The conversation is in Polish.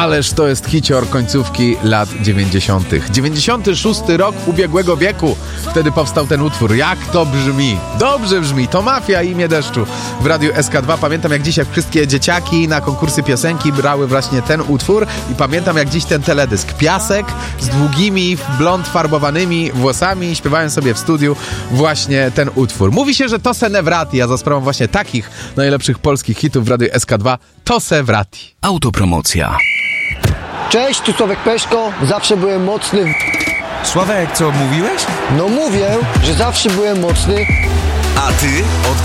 Ależ to jest hicior końcówki lat 90. 96 rok ubiegłego wieku. Wtedy powstał ten utwór. Jak to brzmi? Dobrze brzmi. To Mafia i Imię Deszczu w Radiu SK2. Pamiętam, jak dziś, jak wszystkie dzieciaki na konkursy piosenki brały właśnie ten utwór i pamiętam, jak dziś ten teledysk. Piasek z długimi, blond farbowanymi włosami śpiewają sobie w studiu właśnie ten utwór. Mówi się, że to se ne vrati, a za sprawą właśnie takich najlepszych polskich hitów w Radiu SK2 to se vrati. Autopromocja. Cześć, tu Sławek Peszko. Zawsze byłem mocny. Sławek, co mówiłeś? No mówię, że zawsze byłem mocny. A ty od